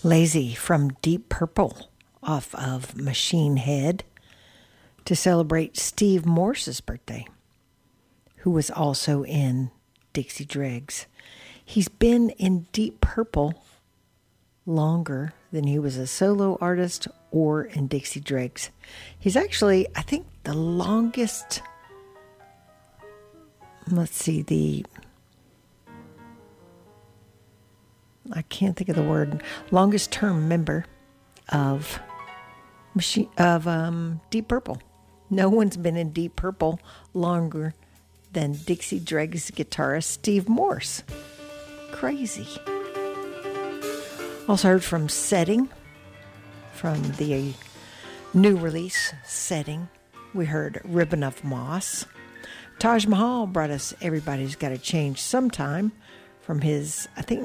Lazy from Deep Purple off of Machine Head to celebrate Steve Morse's birthday, who was also in Dixie Dregs. He's been in Deep Purple longer than he was a solo artist or in Dixie Dregs. He's actually, I think, the longest, I can't think of the word, longest term member of Deep Purple. No one's been in Deep Purple longer than Dixie Dregs guitarist Steve Morse. Crazy. Also heard from Setting, from the new release Setting. We heard Ribbon of Moss. Taj Mahal brought us Everybody's Gotta Change Sometime from his, I think,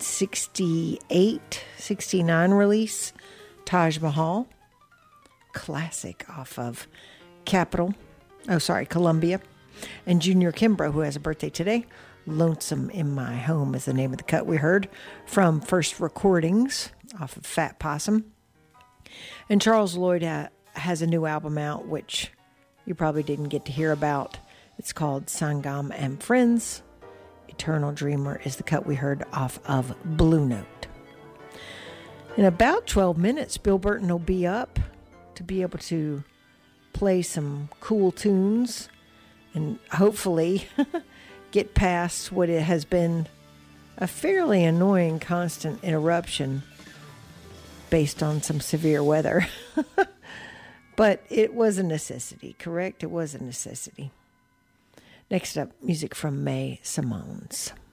1968, 69 release, Taj Mahal. Classic off of Columbia. And Junior Kimbrough, who has a birthday today, Lonesome in My Home is the name of the cut we heard from First Recordings off of Fat Possum. And Charles Lloyd has a new album out, which you probably didn't get to hear about. It's called Sangam and Friends. Eternal Dreamer is the cut we heard off of Blue Note. In about 12 minutes, Bill Burton will be up to be able to play some cool tunes and hopefully get past what it has been a fairly annoying constant interruption based on some severe weather. But it was a necessity, correct? It was a necessity. Next up, music from Mae Simones.